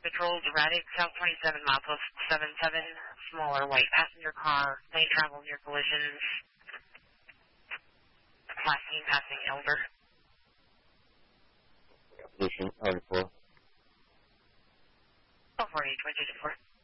Patrol, erratic, South 27, milepost 77, smaller white passenger car, lane travel near collisions, last seen passing Elder. Position, 4. 448, 2224.